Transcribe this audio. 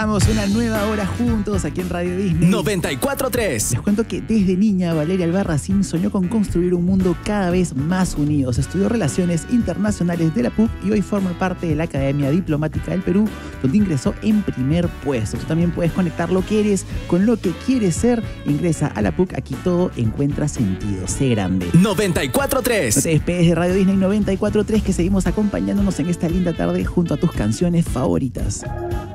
Iniciamos una nueva hora juntos aquí en Radio Disney 94.3. Les cuento que desde niña Valeria Albarracín soñó con construir un mundo cada vez más unido. Estudió Relaciones Internacionales de la PUC y hoy forma parte de la Academia Diplomática del Perú, donde ingresó en primer puesto. Tú también puedes conectar lo que eres con lo que quieres ser. Ingresa a la PUC, aquí todo encuentra sentido. Sé grande. 94.3. No te despegues de Radio Disney 94.3, que seguimos acompañándonos en esta linda tarde junto a tus canciones favoritas.